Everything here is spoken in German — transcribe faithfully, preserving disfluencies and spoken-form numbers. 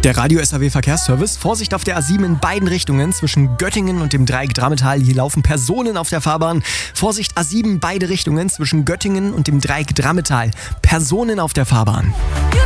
Der Radio-S A W-Verkehrsservice. Vorsicht auf der A sieben in beiden Richtungen zwischen Göttingen und dem Dreieck Drammetal. Hier laufen Personen auf der Fahrbahn. Vorsicht A sieben beide Richtungen zwischen Göttingen und dem Dreieck Drammetal. Personen auf der Fahrbahn.